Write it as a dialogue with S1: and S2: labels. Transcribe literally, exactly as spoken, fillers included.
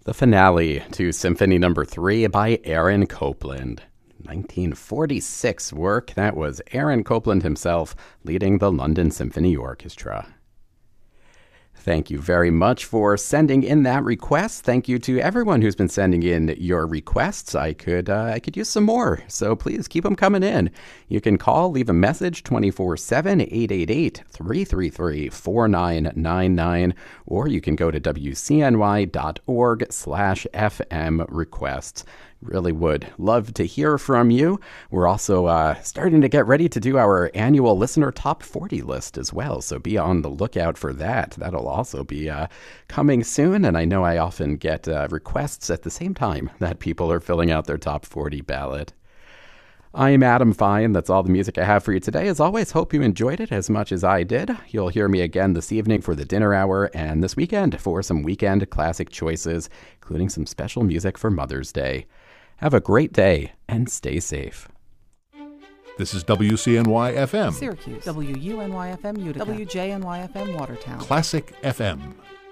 S1: The finale to Symphony Number three by Aaron Copland. nineteen forty-six work. That was Aaron Copland himself leading the London Symphony Orchestra. Thank you very much for sending in that request. Thank you to everyone who's been sending in your requests. I could uh, I could use some more, so please keep them coming in. You can call, leave a message twenty-four seven, eight eight eight, three three three, four nine nine nine, or you can go to W C N Y dot org slash F M requests. Really would love to hear from you. We're also uh, starting to get ready to do our annual listener top forty list as well, so be on the lookout for that. That'll also be uh, coming soon, and I know I often get uh, requests at the same time that people are filling out their top forty ballot. I'm Adam Fine. That's all the music I have for you today. As always, hope you enjoyed it as much as I did. You'll hear me again this evening for the dinner hour and this weekend for some weekend classic choices, including some special music for Mother's Day. Have a great day and stay safe.
S2: This is W C N Y F M.
S3: Syracuse. W U N Y F M Utica. W J N Y F M Watertown.
S2: Classic F M.